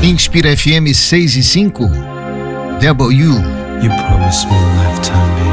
Inspira FM 6 e 5. W. You promised me a lifetime, baby.